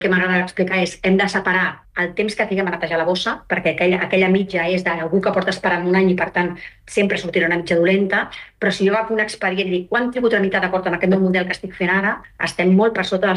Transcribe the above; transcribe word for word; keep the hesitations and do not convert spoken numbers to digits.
que m'agrada explicar és hem de separar el temps que tinguem a netejar la bossa, perquè aquella, aquella mitja és d'algú que porta esperant un any i, per tant, sempre sortirà una mitja dolenta, però si jo agafo un expedient i dic quant tribut a mitjà d'acord amb aquest nou model que estic fent ara, estem molt per sota dels